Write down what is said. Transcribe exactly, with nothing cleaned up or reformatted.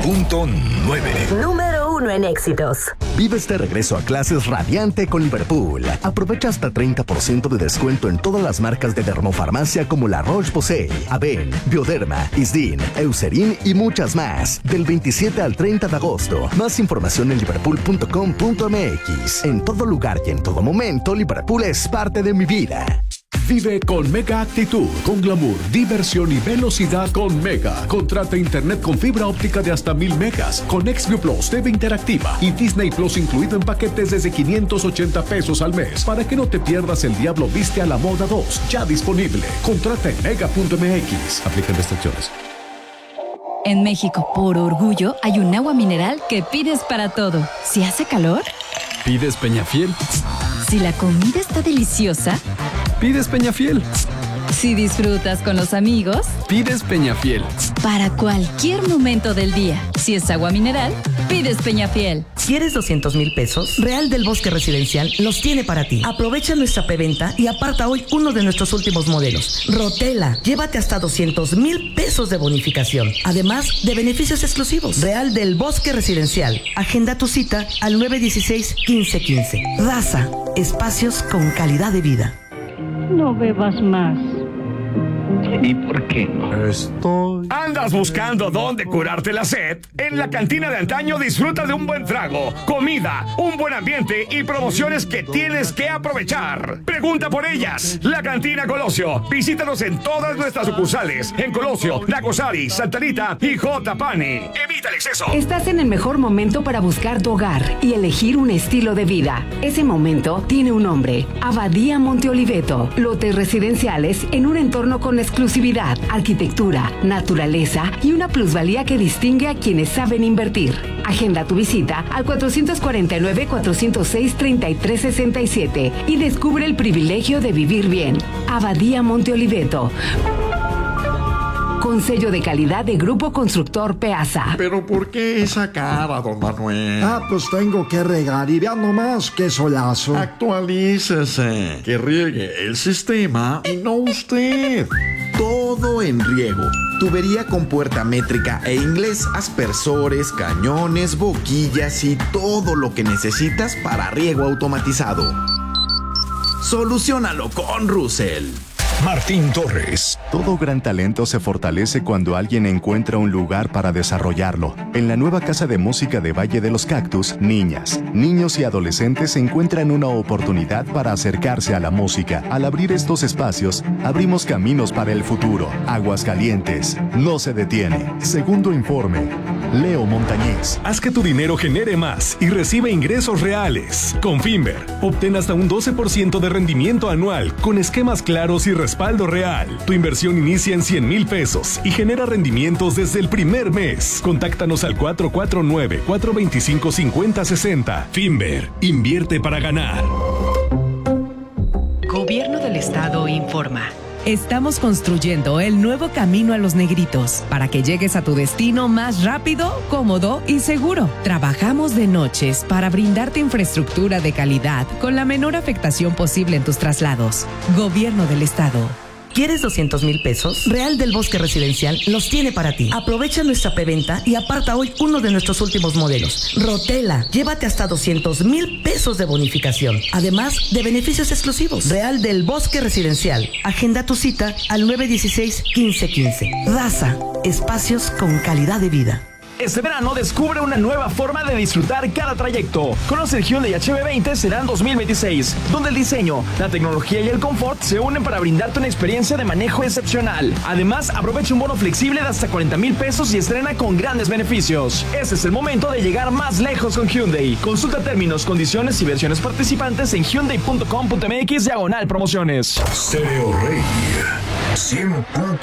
punto nueve. Número uno en éxitos. Vive este regreso a clases radiante con Liverpool. Aprovecha hasta treinta por ciento de descuento en todas las marcas de dermofarmacia como La Roche-Posay, Aven, Bioderma, Isdin, Eucerin y muchas más. Del veintisiete al treinta de agosto. Más información en liverpool punto com punto m x. En todo lugar y en todo momento, Liverpool es parte de mi vida. Vive con Mega Actitud, con glamour, diversión y velocidad con Mega. Contrata internet con fibra óptica de hasta mil megas, con Xview Plus, T V interactiva y Disney Plus incluido en paquetes desde quinientos ochenta pesos al mes, para que no te pierdas El Diablo Viste a la Moda dos, ya disponible. Contrata en mega punto m x. Aplican restricciones. En México, por orgullo, hay un agua mineral que pides para todo. Si hace calor, pides Peñafiel. Si la comida está deliciosa, pides Peñafiel. Si disfrutas con los amigos, pides Peñafiel. Para cualquier momento del día, si es agua mineral, pides Peñafiel. ¿Quieres doscientos mil pesos? Real del Bosque Residencial los tiene para ti. Aprovecha nuestra preventa y aparta hoy uno de nuestros últimos modelos. Rotela, llévate hasta doscientos mil pesos de bonificación, además de beneficios exclusivos. Real del Bosque Residencial. Agenda tu cita al nueve dieciséis, quince quince. Raza, espacios con calidad de vida. No bebas más. ¿Y por qué no? Estoy... ¿Andas buscando dónde curarte la sed? En la cantina de antaño disfruta de un buen trago, comida, un buen ambiente y promociones que tienes que aprovechar. Pregunta por ellas. La Cantina Colosio. Visítanos en todas nuestras sucursales. En Colosio, Nacosari, Santa Rita y J. Pani. Evita el exceso. Estás en el mejor momento para buscar tu hogar y elegir un estilo de vida. Ese momento tiene un nombre. Abadía Monte Oliveto. Lotes residenciales en un entorno con exclusividad, arquitectura, naturaleza y una plusvalía que distingue a quienes saben invertir. Agenda tu visita al cuatro cuatro nueve, cuatro cero seis, tres tres seis siete y descubre el privilegio de vivir bien. Abadía Monte Oliveto. Con sello de calidad de Grupo Constructor Peasa. ¿Pero por qué esa cara, don Manuel? Ah, pues tengo que regar y vean nomás qué solazo. Actualícese, que riegue el sistema y no usted. Todo en riego. Tubería con puerta métrica e inglés, aspersores, cañones, boquillas y todo lo que necesitas para riego automatizado. Soluciónalo con Russell. Martín Torres. Todo gran talento se fortalece cuando alguien encuentra un lugar para desarrollarlo. En la nueva Casa de Música de Valle de los Cactus, niñas, niños y adolescentes encuentran una oportunidad para acercarse a la música. Al abrir estos espacios, abrimos caminos para el futuro. Aguascalientes no se detiene. Segundo informe, Leo Montañez. Haz que tu dinero genere más y recibe ingresos reales. Con Finver, obtén hasta un doce por ciento de rendimiento anual con esquemas claros y respaldo real. Tu inversión inicia en cien mil pesos y genera rendimientos desde el primer mes. Contáctanos al cuatro cuatro nueve, cuatro dos cinco, cinco cero seis cero. Finver, invierte para ganar. Gobierno del Estado informa. Estamos construyendo el nuevo camino a Los Negritos para que llegues a tu destino más rápido, cómodo y seguro. Trabajamos de noches para brindarte infraestructura de calidad con la menor afectación posible en tus traslados. Gobierno del Estado. ¿Quieres doscientos mil pesos? Real del Bosque Residencial los tiene para ti. Aprovecha nuestra preventa y aparta hoy uno de nuestros últimos modelos. Rotela, llévate hasta doscientos mil pesos de bonificación, además de beneficios exclusivos. Real del Bosque Residencial. Agenda tu cita al nueve dieciséis, quince quince. Raza, espacios con calidad de vida. Este verano descubre una nueva forma de disfrutar cada trayecto. Conoce el Hyundai H B veinte Sedan dos mil veintiséis, donde el diseño, la tecnología y el confort se unen para brindarte una experiencia de manejo excepcional. Además, aprovecha un bono flexible de hasta cuarenta mil pesos y estrena con grandes beneficios. Este es el momento de llegar más lejos con Hyundai. Consulta términos, condiciones y versiones participantes en hyundai punto com punto m x diagonal promociones. Stereo Rey cien punto